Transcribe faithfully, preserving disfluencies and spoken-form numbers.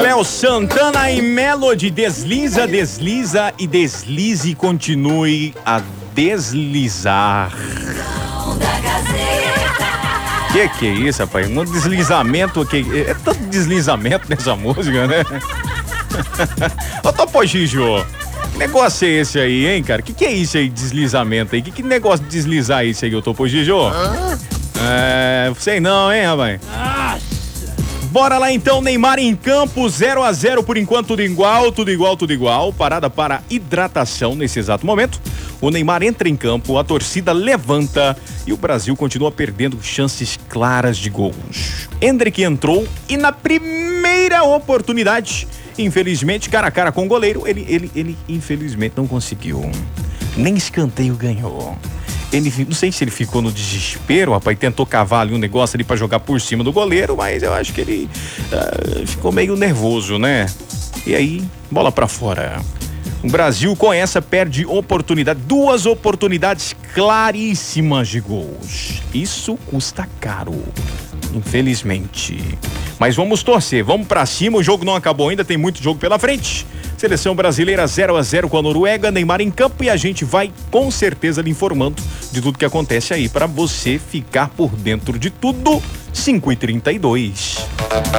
Léo Santana e Melody, desliza, desliza e deslize e continue a deslizar. Que que é isso, rapaz? Um deslizamento, que é tanto deslizamento nessa música, né? Ô, Topo Gigio, que negócio é esse aí, hein, cara? Que que é isso aí, deslizamento aí? Que que negócio de deslizar isso aí, ô Topo Gigio? É, sei não, hein, rapaz? Bora lá então, Neymar em campo, zero a zero por enquanto, tudo igual, tudo igual, tudo igual. Parada para hidratação nesse exato momento. O Neymar entra em campo, a torcida levanta e o Brasil continua perdendo chances claras de gols. Endrick entrou e na primeira oportunidade, infelizmente, cara a cara com o goleiro, ele, ele, ele infelizmente não conseguiu. Nem escanteio ganhou. Ele, não sei se ele ficou no desespero, rapaz, tentou cavar ali um negócio ali pra jogar por cima do goleiro, mas eu acho que ele uh, ficou meio nervoso, né? E aí, bola pra fora. O Brasil com essa perde oportunidade, duas oportunidades claríssimas de gols. Isso custa caro, infelizmente. Mas vamos torcer, vamos pra cima, o jogo não acabou ainda, tem muito jogo pela frente. Seleção brasileira zero a zero com a Noruega, Neymar em campo e a gente vai com certeza lhe informando de tudo que acontece aí para você ficar por dentro de tudo. cinco e trinta e dois.